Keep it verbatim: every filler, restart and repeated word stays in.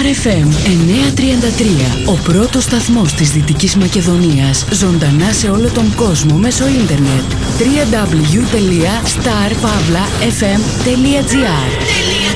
Star εφ εμ εννιακόσια τριάντα τρία, ο πρώτος σταθμός της Δυτικής Μακεδονίας, ζωντανά σε όλο τον κόσμο μέσω ίντερνετ. double-u double-u double-u τελεία star pavla f m τελεία g r